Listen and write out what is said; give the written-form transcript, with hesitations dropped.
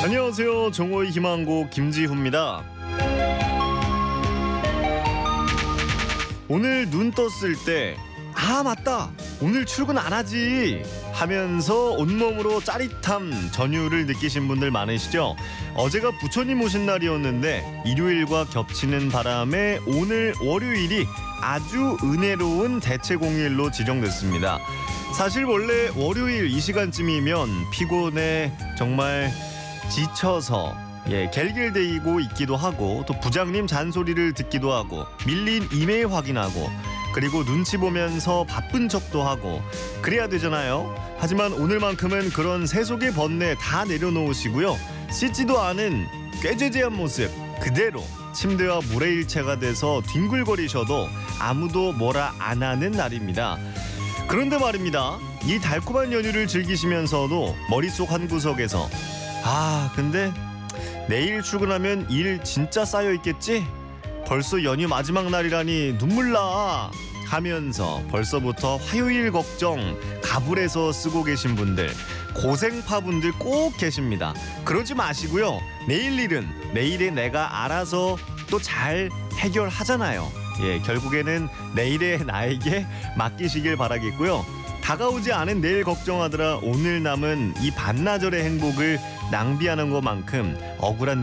안녕하세요. 정호의 희망곡 김지후입니다. 오늘 눈 떴을 때 맞다, 오늘 출근 안 하지 하면서 온몸으로 짜릿함 전율을 느끼신 분들 많으시죠? 어제가 부처님 오신 날이었는데 일요일과 겹치는 바람에 오늘 월요일이 아주 은혜로운 대체공휴일로 지정됐습니다. 사실 원래 월요일 이 시간쯤이면 피곤해 정말 지쳐서 갤길대이고 있기도 하고, 또 부장님 잔소리를 듣기도 하고, 밀린 이메일 확인하고, 그리고 눈치 보면서 바쁜 척도 하고 그래야 되잖아요. 하지만 오늘만큼은 그런 세속의 번뇌 다 내려놓으시고요, 씻지도 않은 꾀죄죄한 모습 그대로 침대와 물의 일체가 돼서 뒹굴거리셔도 아무도 뭐라 안 하는 날입니다. 그런데 말입니다, 이 달콤한 연휴를 즐기시면서도 머릿속 한구석에서 근데 내일 출근하면 일 진짜 쌓여있겠지? 벌써 연휴 마지막 날이라니 눈물나 하면서 벌써부터 화요일 걱정 가불해서 쓰고 계신 분들, 고생파분들 꼭 계십니다. 그러지 마시고요, 내일 일은 내일의 내가 알아서 또 잘 해결하잖아요. 결국에는 내일의 나에게 맡기시길 바라겠고요. 다가오지 않은 내일 걱정하느라 오늘 남은 이 반나절의 행복을 낭비하는 것만큼 억울한